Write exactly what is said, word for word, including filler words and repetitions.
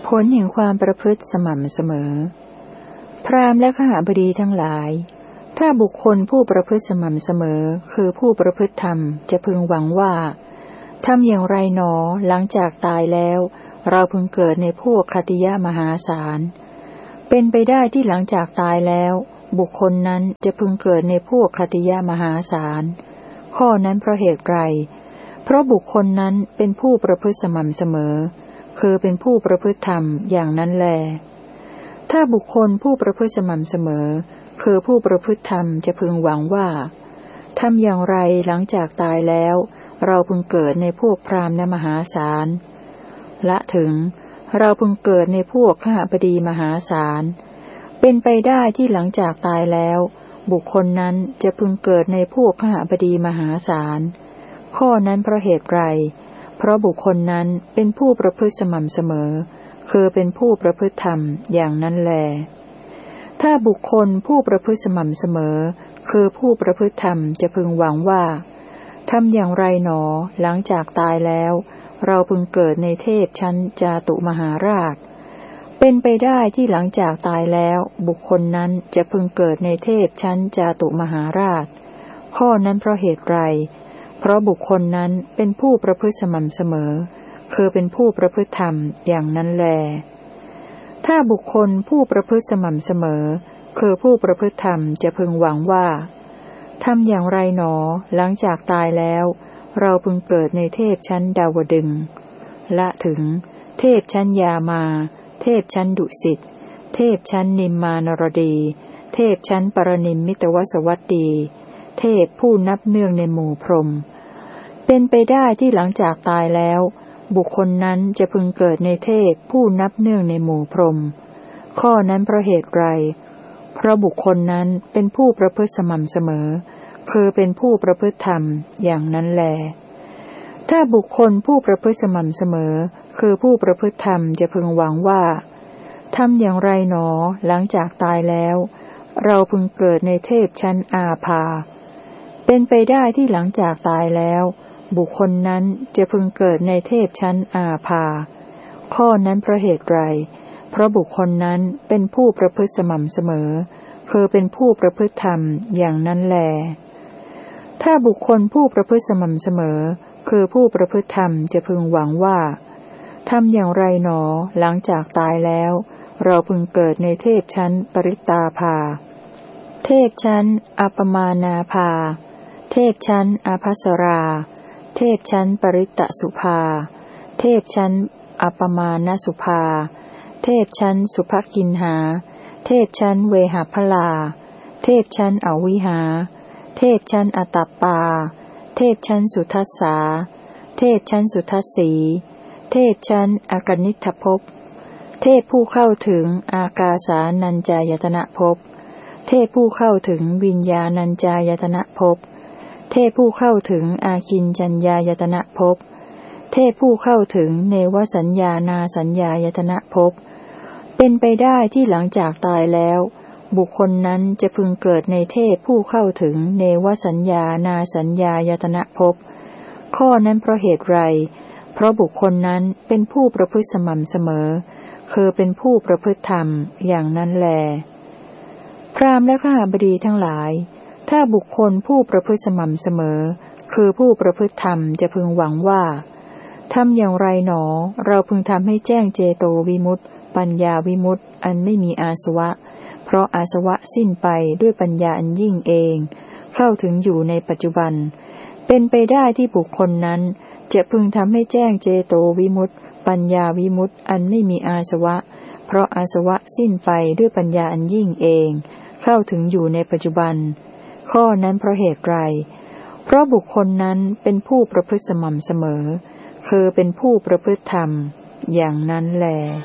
ผลแห่งความประพฤติสม่ำเสมอพราหมณ์และขหบดีทั้งหลายถ้าบุคคลผู้ประพฤติสม่ำเสมอคือผู้ประพฤติธรรมจะพึงหวังว่าทำอย่างไรหนอหลังจากตายแล้วเราพึงเกิดในพวกคติยะมหาศาลเป็นไปได้ที่หลังจากตายแล้วบุคคลนั้นจะพึงเกิดในพวกคติยะมหาศาลข้อนั้นเพราะเหตุไรเพราะบุคคลนั้นเป็นผู้ประพฤติสม่ำเสมอคือเป็นผู้ประพฤติธรรมอย่างนั้นแลถ้าบุคคลผู้ประพฤติสม่ำเสมอคือผู้ประพฤติธรรมจะพึงหวังว่าทำอย่างไรหลังจากตายแล้วเราพึงเกิดในพวกพราหมณ์มหาศาลละถึงเราพึงเกิดในพวกขหบดีมหาศาลเป็นไปได้ที่หลังจากตายแล้วบุคคลนั้นจะพึงเกิดในพวกขหบดีมหาศาลข้อนั้นเพราะเหตุไรเพราะบุคคลนั้นเป็นผู้ประพฤติสม่ำเสมอคือเป็นผู้ประพฤติธรรมอย่างนั้นแลถ้าบุคคลผู้ประพฤติสม่ำเสมอคือผู้ประพฤติธรรมจะพึงหวังว่าทำอย่างไรหนอหลังจากตายแล้วเราพึงเกิดในเทพชั้นจาตุมหาราชเป็นไปได้ที่หลังจากตายแล้วบุคคลนั้นจะพึงเกิดในเทพชั้นจาตุมหาราชข้อนั้นเพราะเหตุไรเพราะบุคคลนั้นเป็นผู้ประพฤติสม่ำเสมอคือเป็นผู้ประพฤติธรรมอย่างนั้นแลถ้าบุคคลผู้ประพฤติสม่ำเสมอคือผู้ประพฤติธรรมจะพึงหวังว่าทำอย่างไรหนอหลังจากตายแล้วเราพึงเกิดในเทพชั้นดาวดึงส์ละถึงเทพชั้นยามาเทพชั้นดุสิตเทพชั้นนิมมานรดีเทพชั้นปรนิมมิตวสวัตดีเทพผู้นับเนื่องในหมู่พรหมเป็นไปได้ที่หลังจากตายแล้วบุคคลนั้นจะพึงเกิดในเทพผู้นับเนื่องในหมู่พรหมข้อนั้นเพราะเหตุไรเพราะบุคคลนั้นเป็นผู้ประพฤติสม่ำเสมอคือเป็นผู้ประพฤติธรรมอย่างนั้นแลถ้าบุคคลผู้ประพฤติสม่ำเสมอคือผู้ประพฤติธรรมจะพึงหวังว่าทำอย่างไรหนอหลังจากตายแล้วเราพึงเกิดในเทพชั้นอาภาเป็นไปได้ที่หลังจากตายแล้วบุคคลนั้นจะพึงเกิดในเทพชั้นอาภาข้อนั้นเพราะเหตุไรเพราะบุคคลนั้นเป็นผู้ประพฤติสม่ำเสมอคือเป็นผู้ประพฤติธรรมอย่างนั้นแลถ้าบุคคลผู้ประพฤติสม่ำเสมอคือผู้ประพฤติธรรมจะพึงหวังว่าทำอย่างไรหนอหลังจากตายแล้วเราพึงเกิดในเทพชั้นปริตาภาเทพชั้นอัปมานาภาเทพชั้นอาภัสราเทพชั้นปริตสุภาเทพชั้นอัปมานสุภาเทพชั้นสุภกินหาเทพชั้นเวหพลาเทพชั้นอวิหาเทพชั้นอตัปปาเทพชั้นสุทัสสาเทพชั้นสุทัสสีเทพชั้นอกนิทธภพเทพผู้เข้าถึงอากาสานัญจายตนะภพเทพผู้เข้าถึงวิญญาณัญจายตนะภพเทพผู้เข้าถึงอาคิญจัญญายตนะภพเทพผู้เข้าถึงเนวสัญญานาสัญญายตนะภพเป็นไปได้ที่หลังจากตายแล้วบุคคลนั้นจะพึงเกิดในเทพผู้เข้าถึงเนวสัญญานาสัญญายตนะภพข้อนั้นเพราะเหตุไรเพราะบุคคลนั้นเป็นผู้ประพฤติสม่ำเสมอคือเป็นผู้ประพฤติธรรมอย่างนั้นแลพราหมณ์และขหบดีทั้งหลายถ้าบุคคลผู้ประพฤติสม่ำเสมอคือผู้ประพฤติธรรมจะพึงหวังว่าทำอย่างไรหนอเราพึงทำให้แจ้งเจโตวิมุตติปัญญาวิมุตติอันไม่มีอาสวะเพราะอาสวะสิ้นไปด้วยปัญญาอันยิ่งเองเข้าถึงอยู่ในปัจจุบันเป็นไปได้ที่บุคคลนั้นจะพึงทำให้แจ้งเจโตวิมุตติปัญญาวิมุตติอันไม่มีอาสวะเพราะอาสวะสิ้นไปด้วยปัญญาอันยิ่งเองเข้าถึงอยู่ในปัจจุบันข้อนั้นเพราะเหตุไรเพราะบุคคลนั้นเป็นผู้ประพฤติสม่ำเสมอคือเป็นผู้ประพฤติธรรมอย่างนั้นแล